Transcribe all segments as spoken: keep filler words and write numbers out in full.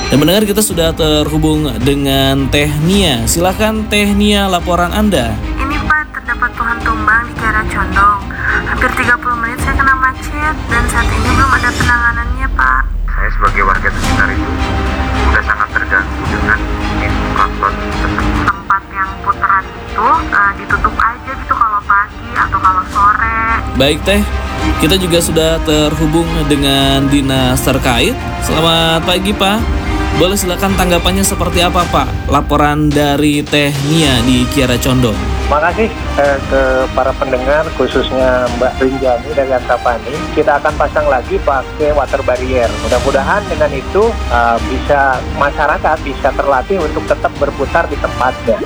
Dan mendengar kita sudah terhubung dengan Teh Nia. Silakan Teh Nia, laporan Anda. Ini Pak, terdapat pohon tumbang di Kiara Condong. Hampir tiga puluh menit saya kena macet dan saat ini belum ada penanganannya Pak. Saya sebagai warga sekitar itu sudah sangat terganggu dengan infrastruktur tersebut. Tempat yang putaran itu uh, ditutup aja gitu kalau pagi atau kalau sore. Baik Teh, kita juga sudah terhubung dengan dinas terkait. Selamat pagi Pak. Boleh silakan tanggapannya seperti apa Pak? Laporan dari Teh Nia di Kiara Condong. Terima kasih eh, ke para pendengar, khususnya Mbak Rinjani dari Antapani. Kita akan pasang lagi pakai water barrier. Mudah-mudahan dengan itu uh, bisa masyarakat bisa terlatih untuk tetap berputar di tempatnya.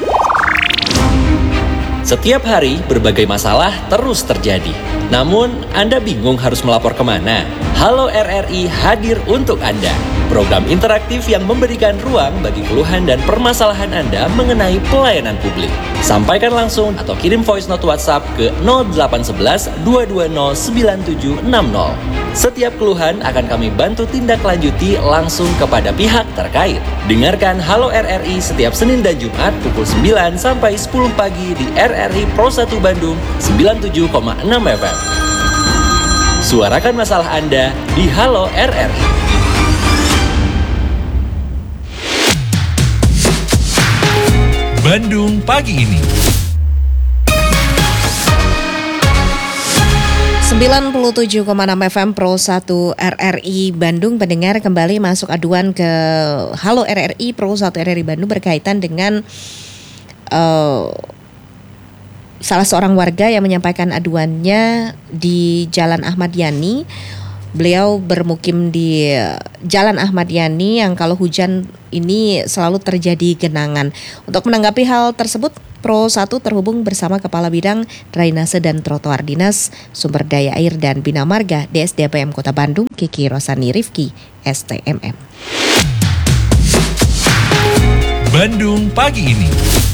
Setiap hari berbagai masalah terus terjadi. Namun Anda bingung harus melapor kemana? Halo R R I hadir untuk Anda. Program interaktif yang memberikan ruang bagi keluhan dan permasalahan Anda mengenai pelayanan publik. Sampaikan langsung atau kirim voice note WhatsApp ke nol delapan satu satu dua dua nol sembilan tujuh enam nol. Setiap keluhan akan kami bantu tindak lanjuti langsung kepada pihak terkait. Dengarkan Halo R R I setiap Senin dan Jumat pukul sembilan sampai sepuluh pagi di R R I Pro satu Bandung sembilan puluh tujuh koma enam F M. Suarakan masalah Anda di Halo R R I. Bandung pagi ini. sembilan puluh tujuh koma enam F M Pro satu R R I Bandung. Pendengar, kembali masuk aduan ke Halo R R I Pro satu R R I Bandung berkaitan dengan uh, salah seorang warga yang menyampaikan aduannya di Jalan Ahmad Yani. Beliau bermukim di Jalan Ahmad Yani yang kalau hujan ini selalu terjadi genangan. Untuk menanggapi hal tersebut, Pro satu terhubung bersama Kepala Bidang Drainase dan Trotoar Dinas Sumber Daya Air dan Bina Marga D S D P M Kota Bandung, Kiki Rosani Rifki, S T M M. Bandung pagi ini.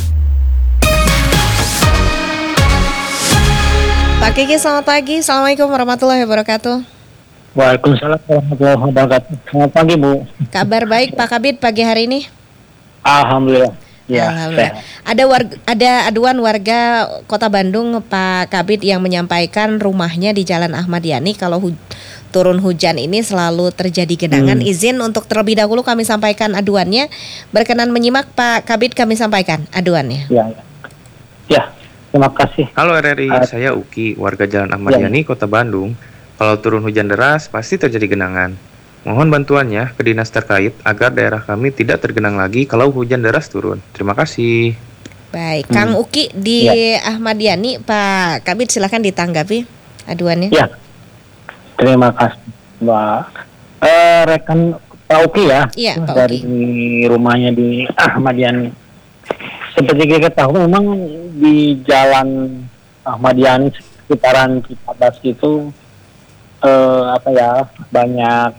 Pak Kiki, selamat pagi. Assalamualaikum warahmatullahi wabarakatuh. Waalaikumsalam warahmatullahi wabarakatuh. Selamat pagi Bu. Kabar baik Pak Kabid pagi hari ini? Alhamdulillah. Ya, Alhamdulillah. Ada warga, ada aduan warga Kota Bandung Pak Kabid yang menyampaikan rumahnya di Jalan Ahmad Yani kalau hu- turun hujan ini selalu terjadi genangan. Hmm. Izin untuk terlebih dahulu kami sampaikan aduannya. Berkenan menyimak Pak Kabid, kami sampaikan aduannya. Ya, ya. Ya, terima kasih. Halo R R I, uh, saya Uki, warga Jalan Ahmad ya. Yani, Kota Bandung. Kalau turun hujan deras, pasti terjadi genangan. Mohon bantuannya ke dinas terkait agar daerah kami tidak tergenang lagi kalau hujan deras turun. Terima kasih. Baik, hmm. Kang Uki di ya. Ahmad Yani, Pak Kabid silakan ditanggapi aduannya. Ya, terima kasih Mbak. Eh, rekan Pak Uki ya, ya Pak dari Uki. Rumahnya di Ahmad Yani. Seperti kita tahu memang di Jalan Ahmad Yani sekitaran Cipadas itu Uh, apa ya banyak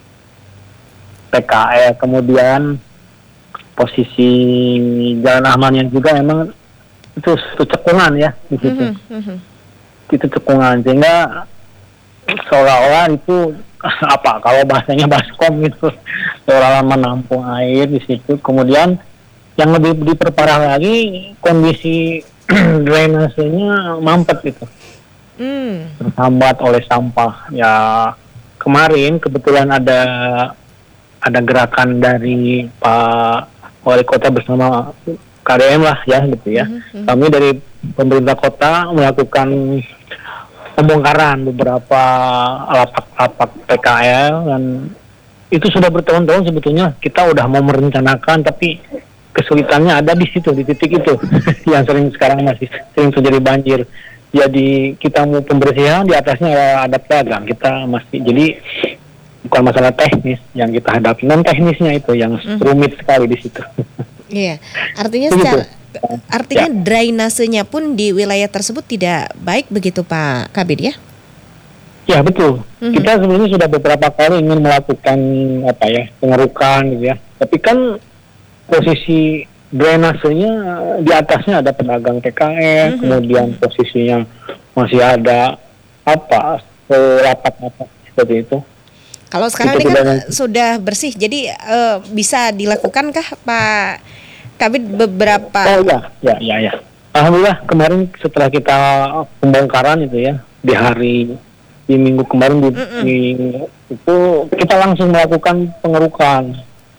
P K L, kemudian posisi Jalan Ahmad yang juga emang itu, itu cekungan ya di situ, mm-hmm. itu cekungan sehingga seolah-olah itu apa kalau bahasanya baskom gitu, seolah-olah menampung air di situ. Kemudian yang lebih diperparah lagi kondisi drainasenya mampet gitu. Hmm. Terhambat oleh sampah. Ya kemarin kebetulan ada ada gerakan dari Pak Wali Kota bersama K D M lah ya gitu ya. Mm-hmm. Kami dari pemerintah kota melakukan pembongkaran beberapa lapak-lapak P K L dan itu sudah bertahun-tahun sebetulnya kita udah mau merencanakan tapi kesulitannya ada di situ, di titik itu yang sering sekarang masih sering terjadi banjir. Jadi kita mau pembersihan, di atasnya ada pedagang. Kita masih, jadi bukan masalah teknis yang kita hadapi, non teknisnya itu yang rumit mm. sekali di situ. Iya, artinya secara, artinya ya. Drainasenya pun di wilayah tersebut tidak baik begitu Pak Kabid ya? Ya betul. Mm-hmm. Kita sebenarnya sudah beberapa kali ingin melakukan apa ya pengerukan gitu ya. Tapi kan posisi drainasenya di atasnya ada pedagang P K L, mm-hmm. kemudian posisinya masih ada apa lapak-lapak seperti itu. Kalau sekarang Itu ini kan sudah- sudah bersih, jadi eh, bisa dilakukah Pak Kabid beberapa? Oh ya, ya, ya, ya. Alhamdulillah kemarin setelah kita pembongkaran itu ya di hari di minggu kemarin di, di- itu kita langsung melakukan pengerukan,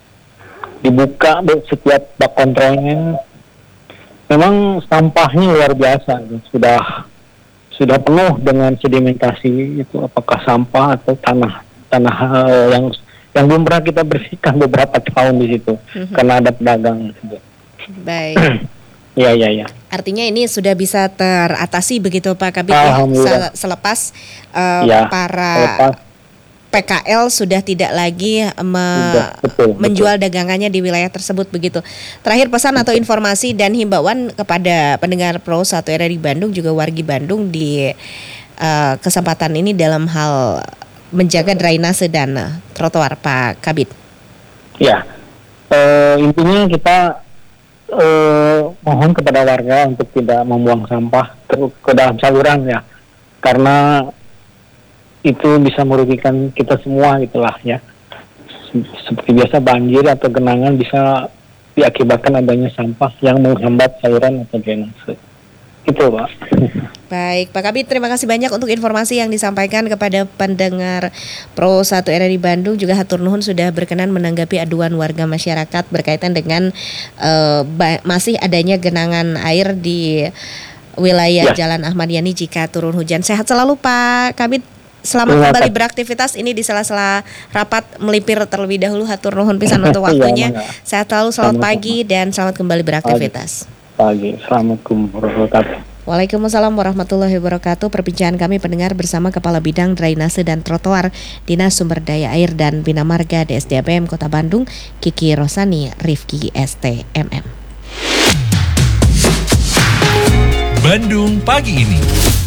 dibuka be- setiap bak kontrolnya. Memang sampahnya luar biasa, sudah sudah penuh dengan sedimentasi itu, apakah sampah atau tanah tanah eh, yang yang belum pernah kita bersihkan beberapa tahun di situ karena ada pedagang tersebut. Baik. Ya, ya, ya. Artinya ini sudah bisa teratasi begitu Pak Kabid ya, Alhamdulillah. sel- selepas eh, Ya, para selepas. P K L sudah tidak lagi me- Sudah, betul, menjual dagangannya di wilayah tersebut begitu. Terakhir pesan atau informasi dan himbauan kepada pendengar Pro satu R R I Bandung juga wargi Bandung di eh, kesempatan ini dalam hal menjaga drainase dan eh, trotoar Pak Kabid. Ya, eh, intinya kita eh, mohon kepada warga untuk tidak membuang sampah ke, ke dalam saluran ya, karena itu bisa merugikan kita semua gitulah ya. Seperti biasa banjir atau genangan bisa diakibatkan adanya sampah yang menghambat saluran atau drainase. Itu Pak. Baik, Pak Kabid, terima kasih banyak untuk informasi yang disampaikan kepada pendengar Pro satu R R I Bandung. Juga hatur nuhun sudah berkenan menanggapi aduan warga masyarakat berkaitan dengan eh, ba- masih adanya genangan air di wilayah Ya. Jalan Ahmad Yani jika turun hujan. Sehat selalu Pak Kabid. Selamat Terima kembali kasih. beraktivitas ini di sela-sela rapat melipir terlebih dahulu. Hatur nuhun pisan untuk Iya, waktunya. mangga. Sehat selalu, selamat Sama-sama. pagi dan selamat kembali beraktivitas. Pagi. Assalamualaikum warahmatullahi wabarakatuh. Waalaikumsalam warahmatullahi wabarakatuh. Perbincangan kami pendengar bersama Kepala Bidang Drainase dan Trotoar Dinas Sumber Daya Air dan Bina Marga D S D A P M Kota Bandung, Kiki Rosani Rifki S T M M. Bandung pagi ini.